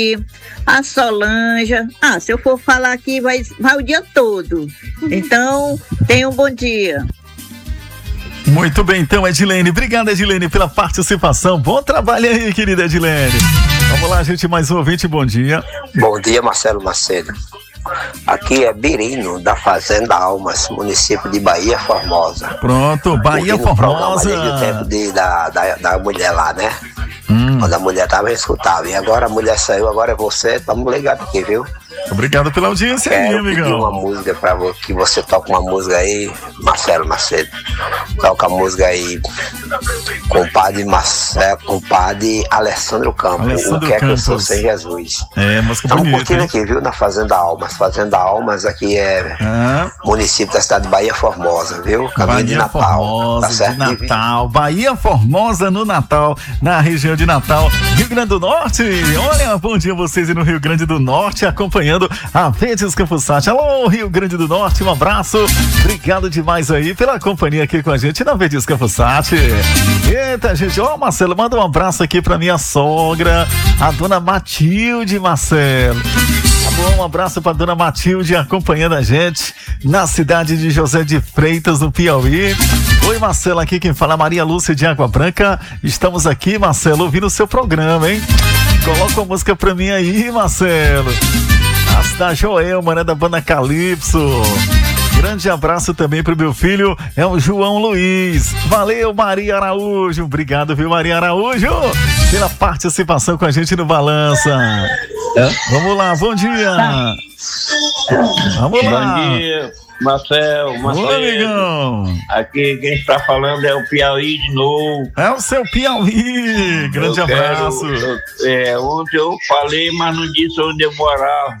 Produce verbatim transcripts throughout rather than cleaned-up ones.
a Solange. Ah, se eu for falar aqui, vai, vai o dia todo. Então, tenha um bom dia. Muito bem, então, Edilene. Obrigada, Edilene, pela participação. Bom trabalho aí, querida Edilene. Vamos lá, gente, mais um ouvinte, bom dia. Bom dia, Marcelo Macedo. Aqui é Birino, da Fazenda Almas, município de Bahia Formosa. Pronto, Bahia Formosa. Desde o tempo de, da, da, da mulher lá, né? Hum. Quando a mulher tava, eu escutava. E agora a mulher saiu, agora é você. Tamo ligados aqui, viu? Obrigado pela audiência aí, amigão. Pedir uma música pra que você toque uma música aí, Marcelo Macedo. Toca a música aí com o padre Marcelo, com o padre Alessandro Campos. Alessandro o que é que eu sou Campos. sem Jesus? É, música Estamos bonita, curtindo hein? aqui, viu? Na Fazenda Almas. Fazenda Almas aqui é Ah. município da cidade de Bahia Formosa, viu? Caminho Bahia de Natal. Formosa, Tá certo? de Natal. Bahia Formosa no Natal, na região de Natal, Rio Grande do Norte. Olha, bom dia vocês aí no Rio Grande do Norte, acompanhando a Verdes Campusat. Alô, Rio Grande do Norte, um abraço. Obrigado demais aí pela companhia aqui com a gente na Verdes Campusat. Eita, gente, ó, Marcelo, manda um abraço aqui pra minha sogra, a dona Matilde, Marcelo. Tá bom, um abraço pra dona Matilde acompanhando a gente na cidade de José de Freitas, no Piauí. Oi, Marcelo, aqui quem fala é Maria Lúcia de Água Branca. Estamos aqui, Marcelo, ouvindo o seu programa, hein? Coloca uma música pra mim aí, Marcelo. A da Joelma, né, da banda Calypso. Grande abraço também pro meu filho, é o João Luiz. Valeu, Maria Araújo. Obrigado, viu, Maria Araújo, pela participação com a gente no Balança. É? Vamos lá, bom dia. Vamos lá. Bom dia, Marcel, Marcelo. Oi, amigão. Aqui quem está falando é o Piauí de novo. É o seu Piauí. Grande eu abraço. Quero, eu, é, ontem eu falei, mas não disse onde eu morava.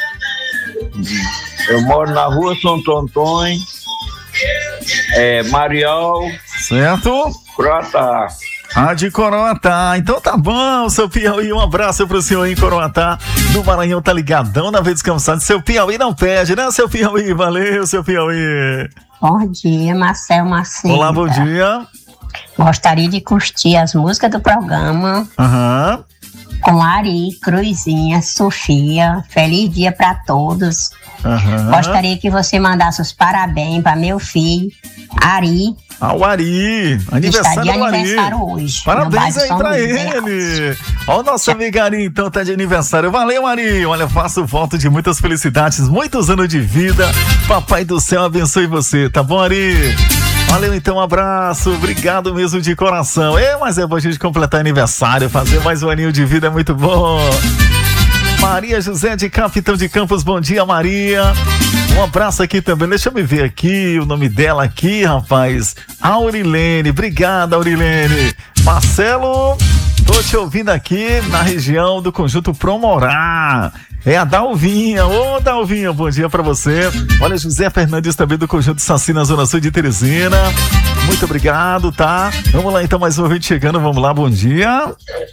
Eu moro na rua Santo Antônio, é, Marial, certo? Croatá. Ah, de Coroatá. Então tá bom, seu Piauí. Um abraço pro senhor em Coroatá. Do Maranhão tá ligadão na Verdes Campusat. Seu Piauí não perde, né, seu Piauí? Valeu, seu Piauí. Bom dia, Marcel Macedo. Olá, bom dia. Gostaria de curtir as músicas do programa. Aham. Uhum. Com Ari, Cruzinha, Sofia. Feliz dia pra todos. Uhum. Gostaria que você mandasse os parabéns para meu filho, Ari. Ah, o Ari. Aniversário está de do Ari. aniversário hoje. Parabéns aí São pra Luís, ele. Ó, o nosso amigo Ari, então, tá de aniversário. Valeu, Ari. Olha, faço voto de muitas felicidades, muitos anos de vida. Papai do céu abençoe você, tá bom, Ari? Valeu, então, um abraço, obrigado mesmo de coração. É, mas é bom a gente completar aniversário, fazer mais um aninho de vida, é muito bom. Maria José de Capitão de Campos, bom dia, Maria. Um abraço aqui também, deixa eu me ver aqui, o nome dela aqui, rapaz. Aurilene, obrigada, Aurilene. Marcelo, tô te ouvindo aqui na região do Conjunto Promorá. É a Dalvinha. Ô, Dalvinha, bom dia pra você. Olha, José Fernandes também do Conjunto Saci na Zona Sul de Teresina. Muito obrigado, tá? Vamos lá então, mais um ouvinte chegando. Vamos lá, bom dia.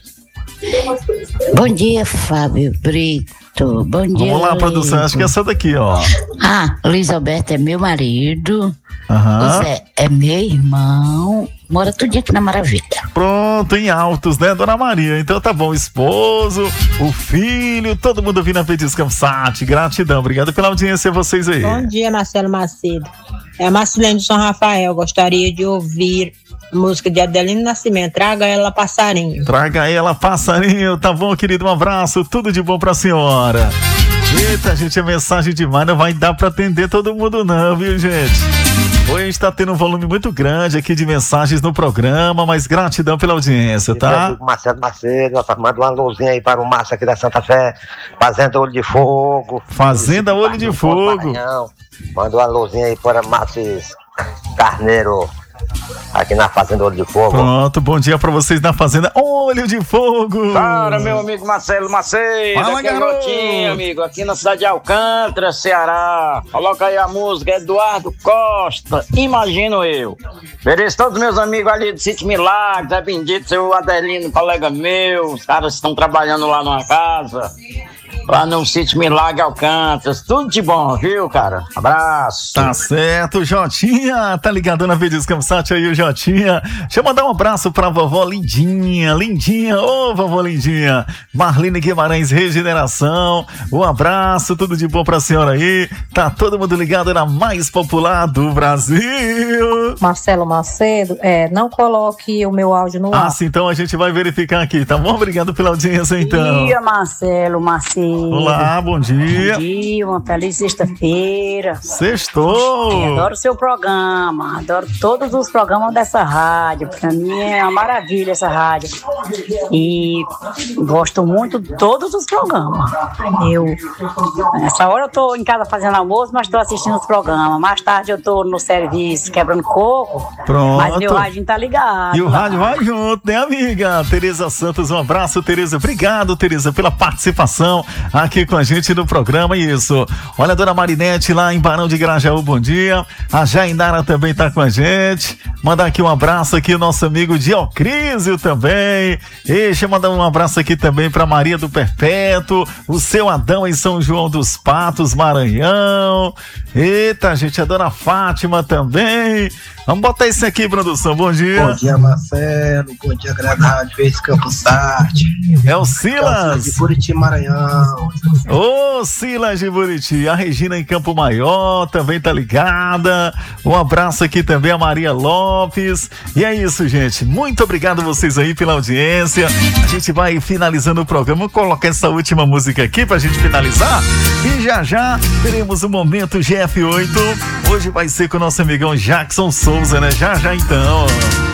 Bom dia, Fábio Brito. Bom dia. Vamos lá, produção. Acho que é essa daqui, ó. Ah, Luiz Alberto é meu marido. Aham. O Zé é meu irmão. Mora tudo aqui na Maravilha. Pronto, em Altos, né, Dona Maria? Então tá bom, o esposo, o filho, todo mundo vindo a Verdes Campusat. Gratidão, obrigado pela audiência vocês aí. Bom dia, Marcelo Macedo. É a Marcelene de São Rafael. Gostaria de ouvir a música de Adelino Nascimento. Traga ela, passarinho. Traga ela, passarinho. Tá bom, querido? Um abraço, tudo de bom pra senhora. Eita, gente, é mensagem demais. Não vai dar pra atender todo mundo não, viu, gente? Hoje está tendo um volume muito grande aqui de mensagens no programa, mas gratidão pela audiência, tá? Marcelo Macedo, manda uma luzinha aí para o Márcio aqui da Santa Fé, Fazenda Olho de Fogo. Fazenda Olho de Fogo. Manda uma luzinha aí para Márcio Carneiro, aqui na Fazenda Olho de Fogo. Pronto, bom dia pra vocês na Fazenda Olho de Fogo. Para, meu amigo Marcelo Macedo. Fala, aqui é garoto. Lotinho, amigo, aqui na cidade de Alcântara, Ceará. Coloca aí a música Eduardo Costa, Imagino Eu. Mereço todos os meus amigos ali do Sítio Milagres, é bendito, seu Adelino, colega meu. Os caras estão trabalhando lá numa casa. lá no Sítio Milagre Alcântaras. Tudo de bom, viu, cara? Abraço. Tá certo, Jotinha, tá ligado na Verdes Campsat aí, o Jotinha. Deixa eu mandar um abraço pra vovó Lindinha, Lindinha, ô vovó Lindinha. Marlene Guimarães, Regeneração, um abraço, tudo de bom pra senhora aí. Tá todo mundo ligado na mais popular do Brasil. Marcelo Macedo, é, não coloque o meu áudio no ar. ar. Ah, sim, então a gente vai verificar aqui, tá bom? Obrigado pela audiência, então. Bom dia, Marcelo Macedo. Olá, bom dia. Bom dia, uma feliz sexta-feira. Sextou! Eu adoro o seu programa, adoro todos os programas dessa rádio. Pra mim é uma maravilha essa rádio. E gosto muito de todos os programas. Eu, nessa hora eu tô em casa fazendo almoço, mas tô assistindo os programas. Mais tarde eu tô no serviço quebrando coco. Pronto. Mas meu rádio tá ligado. E o rádio vai junto, né, amiga? Tereza Santos, um abraço, Tereza. Obrigado, Tereza, pela participação aqui com a gente no programa. Isso. Olha a dona Marinete lá em Barão de Grajaú, bom dia. A Jainara também tá com a gente. Mandar aqui um abraço aqui, o nosso amigo Diocrísio também. E deixa eu mandar um abraço aqui também pra Maria do Perpétuo, o seu Adão em São João dos Patos, Maranhão. Eita, gente, a dona Fátima também. Vamos botar isso aqui, produção. Bom dia. Bom dia, Marcelo. Bom dia, Grande Rádio Verdes Campsat. É o Silas. De Buriti, Maranhão. Ô, Silas de Buriti. A Regina em Campo Maior também tá ligada. Um abraço aqui também a Maria Lopes. E é isso, gente. Muito obrigado vocês aí pela audiência. A gente vai finalizando o programa. Vou colocar essa última música aqui pra gente finalizar. E já já teremos o momento G F oito. Hoje vai ser com o nosso amigão Jackson Souza, né? Já já então.